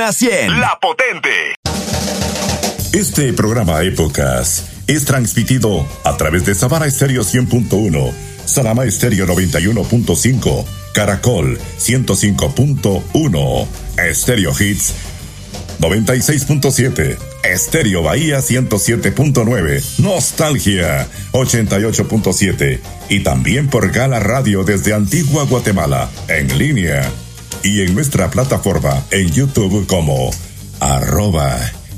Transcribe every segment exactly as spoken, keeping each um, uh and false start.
A cien. La potente. Este programa Épocas es transmitido a través de Sabana Estéreo cien punto uno, Salama Estéreo noventa y uno punto cinco, Caracol ciento cinco punto uno, Estéreo Hits noventa y seis punto siete, Estéreo Bahía ciento siete punto nueve, Nostalgia ochenta y ocho punto siete y también por Gala Radio desde Antigua Guatemala, en línea y en nuestra plataforma en YouTube como arroba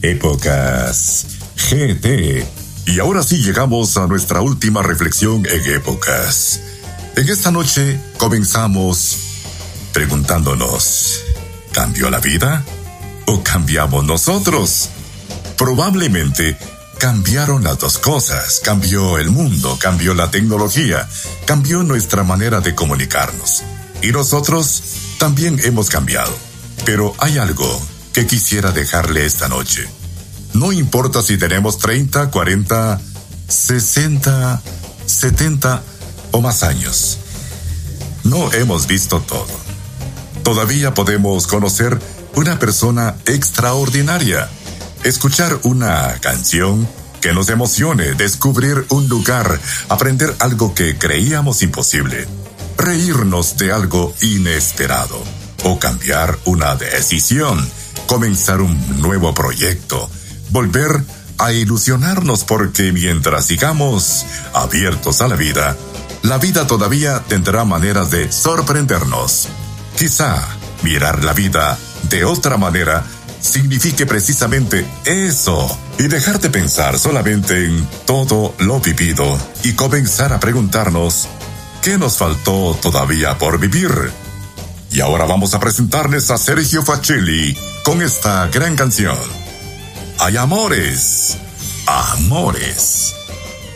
Épocas G T. Y ahora sí llegamos a nuestra última reflexión en Épocas. En esta noche comenzamos preguntándonos, ¿cambió la vida o cambiamos nosotros? Probablemente cambiaron las dos cosas. Cambió el mundo, cambió la tecnología, cambió nuestra manera de comunicarnos. Y nosotros también hemos cambiado. Pero hay algo que quisiera dejarle esta noche. No importa si tenemos treinta, cuarenta, sesenta, setenta o más años. No hemos visto todo. Todavía podemos conocer una persona extraordinaria, escuchar una canción que nos emocione, descubrir un lugar, aprender algo que creíamos imposible, reírnos de algo inesperado o cambiar una decisión, comenzar un nuevo proyecto, volver a ilusionarnos porque mientras sigamos abiertos a la vida, la vida todavía tendrá maneras de sorprendernos. Quizá mirar la vida de otra manera signifique precisamente eso y dejar de pensar solamente en todo lo vivido y comenzar a preguntarnos ¿qué nos faltó todavía por vivir? Y ahora vamos a presentarles a Sergio Facelli con esta gran canción. Hay amores, amores.